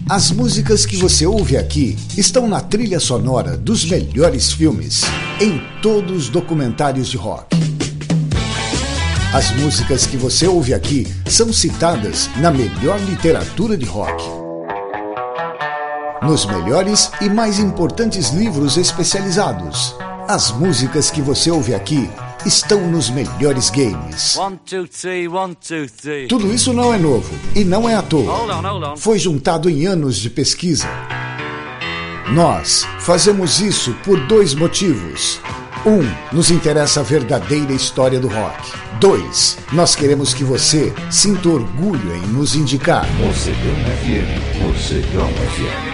As músicas que você ouve aqui estão na trilha sonora dos melhores filmes, em todos os documentários de rock. As músicas que você ouve aqui são citadas na melhor literatura de rock, nos melhores e mais importantes livros especializados. As músicas que você ouve aqui estão nos melhores games. 1, 2, 3, 1, 2, 3. Tudo isso não é novo e não é à toa. Hold on. Foi juntado em anos de pesquisa. Nós fazemos isso por 2 motivos. 1, nos interessa a verdadeira história do rock. 2, nós queremos que você sinta orgulho em nos indicar. Mocegão FM.